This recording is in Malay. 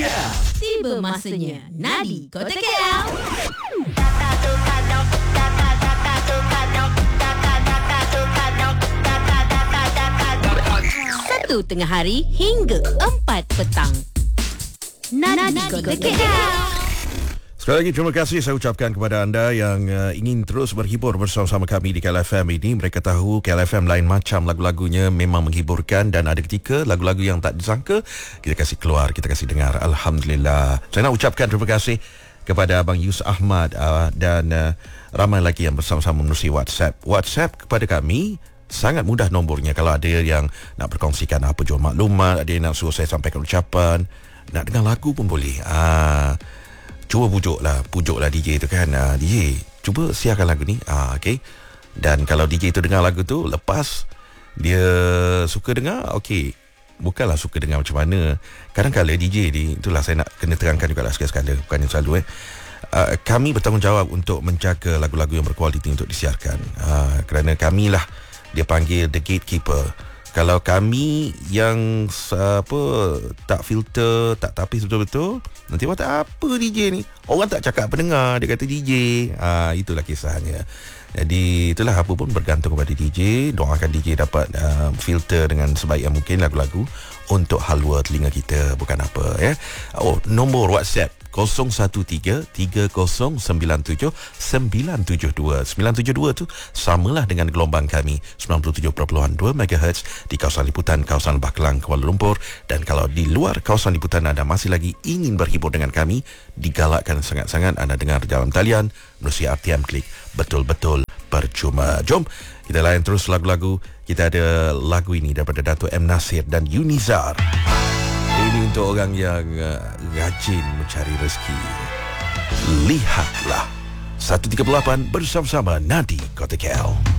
KL. Tiba masanya Nadi Kota KL. Satu tengah hari hingga 4 petang. Nadi Kota KL. Sekali lagi terima kasih saya ucapkan kepada anda yang ingin terus berhibur bersama-sama kami di KLFM ini. Mereka tahu KLFM lain macam, lagu-lagunya memang menghiburkan dan ada ketika lagu-lagu yang tak disangka kita kasih keluar, kita kasih dengar. Alhamdulillah. Saya nak ucapkan terima kasih kepada Abang Yus Ahmad dan ramai lagi yang bersama-sama menerusi WhatsApp. WhatsApp kepada kami sangat mudah nombornya. Kalau ada yang nak berkongsikan apa jual maklumat, ada yang nak suruh saya sampaikan ucapan, nak dengar lagu pun boleh. Cuba pujuklah DJ tu kan. DJ, cuba siarkan lagu ni. Okay. Dan kalau DJ tu dengar lagu tu, lepas dia suka dengar, okay. Bukanlah suka dengar macam mana. Kadang-kadang DJ ni, itulah saya nak kena terangkan juga lah sekali-sekala. Bukannya selalu kami bertanggungjawab untuk menjaga lagu-lagu yang berkualiti untuk disiarkan. Kerana kamilah dia panggil the gatekeeper. Kalau kami yang tak filter, tak tapis betul-betul, nanti kata apa DJ ni? Orang tak cakap pendengar, dia kata DJ. Itulah kisahnya. Jadi itulah, apa pun bergantung kepada DJ. Doakan DJ dapat filter dengan sebaik yang mungkin lagu-lagu untuk halwa telinga kita, bukan apa ya. Nombor WhatsApp 0133097972. 972 tu samalah dengan gelombang kami 97.2 MHz di kawasan liputan kawasan Lebah Kelang, Kuala Lumpur. Dan kalau di luar kawasan liputan anda masih lagi ingin berhibur dengan kami, digalakkan sangat-sangat anda dengar dalam talian melalui RTM Klik. Betul-betul percuma. Jom kita layan terus lagu-lagu. Kita ada lagu ini daripada Dato' M. Nasir dan Yunizar. Ini untuk orang yang rajin mencari rezeki. Lihatlah 138 bersama-sama Nadi Kota KL.